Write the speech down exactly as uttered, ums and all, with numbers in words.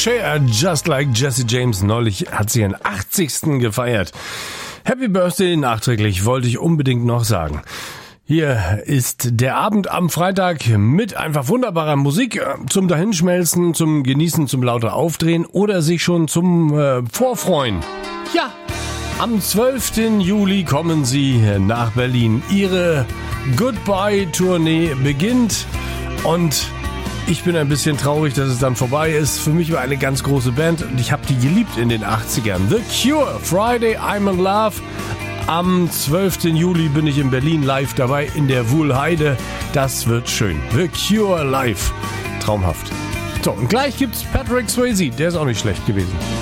Cher, Just Like Jesse James. Neulich hat sie ihren achtzigsten gefeiert. Happy Birthday nachträglich, wollte ich unbedingt noch sagen. Hier ist der Abend am Freitag mit einfach wunderbarer Musik zum Dahinschmelzen, zum Genießen, zum lauter Aufdrehen oder sich schon zum äh, Vorfreuen. Ja, am zwölften Juli kommen sie nach Berlin. Ihre Goodbye-Tournee beginnt und ich bin ein bisschen traurig, dass es dann vorbei ist. Für mich war eine ganz große Band und ich habe die geliebt in den achtzigern. The Cure, Friday, I'm in Love. Am zwölften Juli bin ich in Berlin live dabei in der Wuhlheide. Das wird schön. The Cure live. Traumhaft. So, und gleich gibt's Patrick Swayze. Der ist auch nicht schlecht gewesen.